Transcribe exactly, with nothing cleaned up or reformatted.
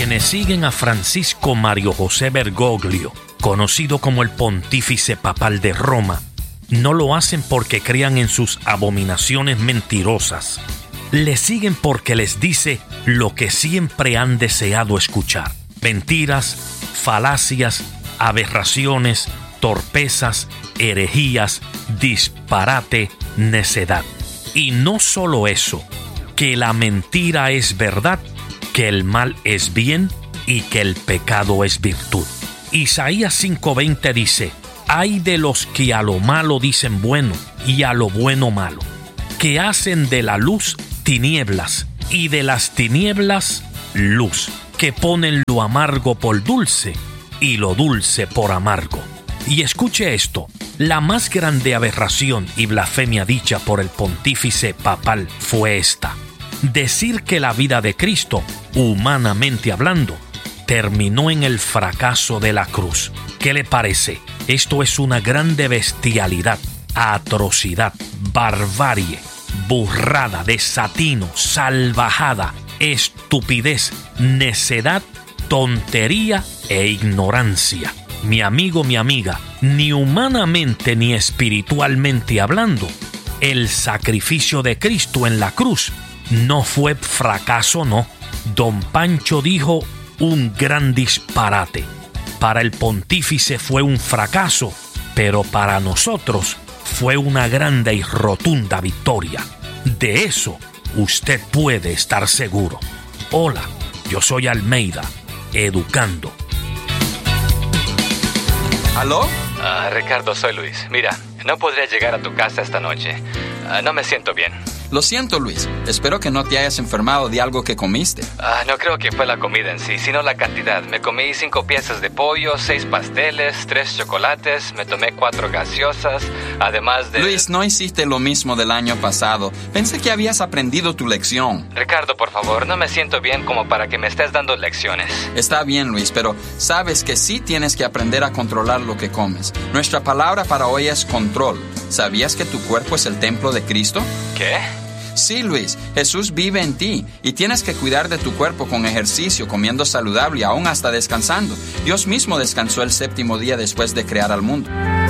Quienes siguen a Francisco Mario José Bergoglio, conocido como el Pontífice Papal de Roma, no lo hacen porque crean en sus abominaciones mentirosas. Le siguen porque les dice lo que siempre han deseado escuchar: mentiras, falacias, aberraciones, torpezas, herejías, disparate, necedad. Y no solo eso, que la mentira es verdad, que el mal es bien y que el pecado es virtud. Isaías cinco veinte dice: ay de los que a lo malo dicen bueno y a lo bueno malo, que hacen de la luz tinieblas y de las tinieblas luz, que ponen lo amargo por dulce y lo dulce por amargo. Y escuche esto: la más grande aberración y blasfemia dicha por el pontífice papal fue esta: decir que la vida de Cristo, humanamente hablando, terminó en el fracaso de la cruz. ¿Qué le parece? Esto es una grande bestialidad, atrocidad, barbarie, burrada, desatino, salvajada, estupidez, necedad, tontería e ignorancia. Mi amigo, mi amiga, ni humanamente ni espiritualmente hablando, el sacrificio de Cristo en la cruz no fue fracaso, no. Don Pancho dijo un gran disparate. Para el pontífice fue un fracaso, pero para nosotros fue una grande y rotunda victoria. De eso usted puede estar seguro. Hola, yo soy Almeida, educando. ¿Aló? Uh, Ricardo, soy Luis. Mira, no podré llegar a tu casa esta noche. Uh, no me siento bien. Lo siento, Luis. Espero que no te hayas enfermado de algo que comiste. Ah, no creo que fue la comida en sí, sino la cantidad. Me comí cinco piezas de pollo, seis pasteles, tres chocolates, me tomé cuatro gaseosas, además de... Luis, no hiciste lo mismo del año pasado. Pensé que habías aprendido tu lección. Ricardo, por favor, no me siento bien como para que me estés dando lecciones. Está bien, Luis, pero sabes que sí tienes que aprender a controlar lo que comes. Nuestra palabra para hoy es control. ¿Sabías que tu cuerpo es el templo de Cristo? ¿Qué? Sí, Luis, Jesús vive en ti y tienes que cuidar de tu cuerpo con ejercicio, comiendo saludable y aún hasta descansando. Dios mismo descansó el séptimo día después de crear al mundo.